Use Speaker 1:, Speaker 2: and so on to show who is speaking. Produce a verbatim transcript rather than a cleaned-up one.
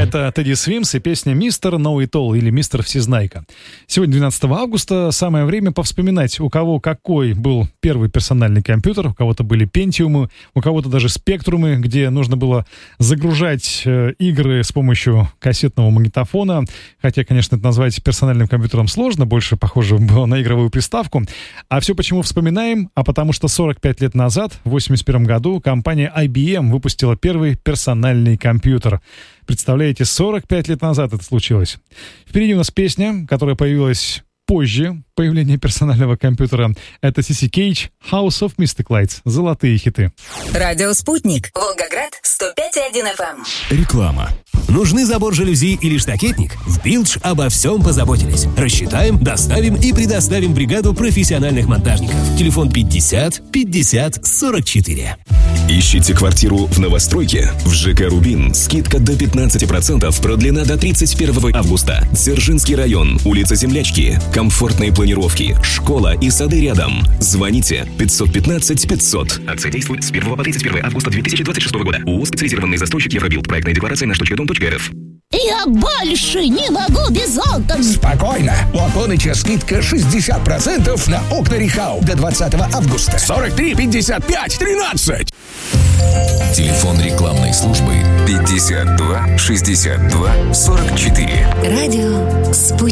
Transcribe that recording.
Speaker 1: Это Teddy Swims и песня «Мистер Know It All» или «Мистер Всезнайка». Сегодня, двенадцатого августа, самое время повспоминать, у кого какой был первый персональный компьютер. У кого-то были пентиумы, у кого-то даже спектрумы, где нужно было загружать э, игры с помощью кассетного магнитофона. Хотя, конечно, это назвать персональным компьютером сложно, больше похоже было на игровую приставку. А все почему вспоминаем? А потому что сорок пять лет назад, в восемьдесят первом году, компания ай би эм выпустила первый персональный компьютер. Представляете, сорок пять лет назад это случилось. Впереди у нас песня, которая появилась позже появления персонального компьютера. Это Сиси Кейдж, House of Mystic Lights. Золотые хиты.
Speaker 2: Радио «Спутник». Волгоград, сто пять и один эф эм.
Speaker 3: Реклама. Нужны забор жалюзи или штакетник? В Билдж обо всем позаботились. Рассчитаем, доставим и предоставим бригаду профессиональных монтажников. Телефон пятьдесят пятьдесят сорок четыре.
Speaker 4: Ищите квартиру в новостройке? В ЖК «Рубин» скидка до пятнадцать процентов продлена до тридцать первого августа. Дзержинский район, улица Землячки. Комфортные планировки, школа и сады рядом. Звоните пятьсот пятнадцать пятьсот. Акция действует с первого по тридцать первого августа две тысячи двадцать шестого года. ООО «Специализированный застройщик Евробилд». Проектная декларация на штучка дом точка эр эф.
Speaker 5: Я больше не могу без окон.
Speaker 6: Спокойно. У Аполлоныча скидка шестьдесят процентов на окна Рихау до двадцатого августа.
Speaker 7: сорок три пятьдесят пять тринадцать.
Speaker 8: Телефон рекламной службы пятьдесят два шестьдесят два сорок четыре.
Speaker 2: Радио «Спутник».